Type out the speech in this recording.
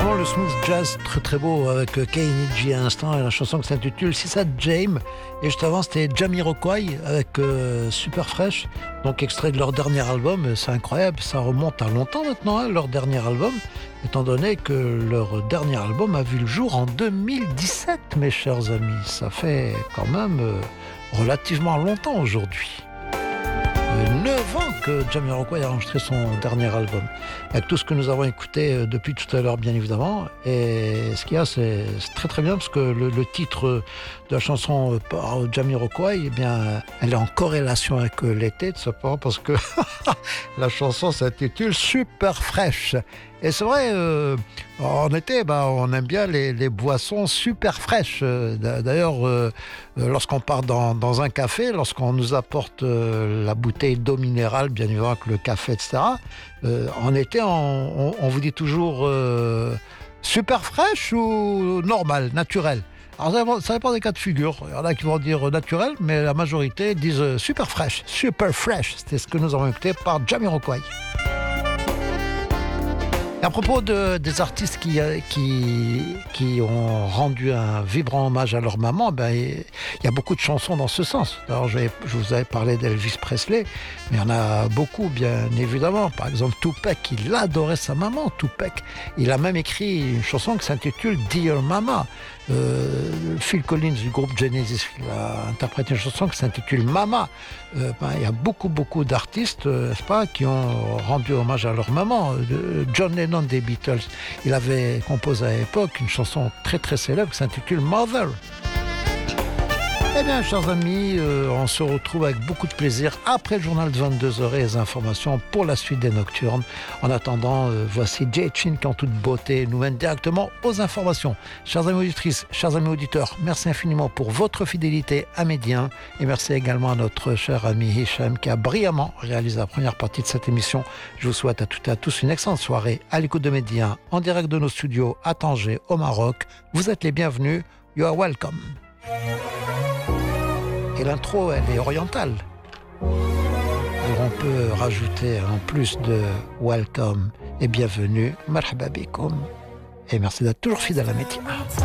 Vraiment le smooth jazz très très beau avec K-Niji à l'instant et la chanson qui s'intitule Sissa James. Et juste avant c'était Jamiroquai avec Super Fresh, donc extrait de leur dernier album. C'est incroyable, ça remonte à longtemps maintenant, hein, leur dernier album, étant donné que leur dernier album a vu le jour en 2017, mes chers amis. Ça fait quand même relativement longtemps aujourd'hui. 9 ans que Jamiroquai a enregistré son dernier album, avec tout ce que nous avons écouté depuis tout à l'heure, bien évidemment. Et ce qu'il y a, c'est très très bien, parce que le titre de la chanson par Jamiroquai, eh bien, elle est en corrélation avec l'été, tout simplement parce que la chanson s'intitule Super Fresh. Et c'est vrai, en été, on aime bien les boissons super fraîches. D'ailleurs, lorsqu'on part dans un café, lorsqu'on nous apporte la bouteille d'eau minérale, bien évidemment avec le café, etc., en été, on vous dit toujours super fraîche ou normale, naturelle. Alors ça dépend des cas de figure. Il y en a qui vont dire naturel, mais la majorité disent super fraîche. Super fresh, c'était ce que nous avons écouté par Jamiroquai. À propos des artistes qui ont rendu un vibrant hommage à leur maman, il y a beaucoup de chansons dans ce sens. Alors je vous avais parlé d'Elvis Presley, mais il y en a beaucoup, bien évidemment. Par exemple, Tupac, il adorait sa maman, Tupac. Il a même écrit une chanson qui s'intitule Dear Mama. Phil Collins du groupe Genesis, il a interprété une chanson qui s'intitule Mama. Il y a beaucoup d'artistes, n'est-ce pas, qui ont rendu hommage à leur maman. John Lennon des Beatles, il avait composé à l'époque une chanson très très célèbre qui s'intitule Mother. Eh bien, chers amis, on se retrouve avec beaucoup de plaisir après le journal de 22h et les informations pour la suite des Nocturnes. En attendant, voici Jay Chin qui en toute beauté nous mène directement aux informations. Chers amis auditrices, chers amis auditeurs, merci infiniment pour votre fidélité à Médien et merci également à notre cher ami Hicham qui a brillamment réalisé la première partie de cette émission. Je vous souhaite à toutes et à tous une excellente soirée à l'écoute de Médien en direct de nos studios à Tanger au Maroc. Vous êtes les bienvenus. You are welcome. Et l'intro, elle est orientale. Alors on peut rajouter en plus de welcome et bienvenue, marhaba bikoum. Et merci d'être toujours fidèle à Médien.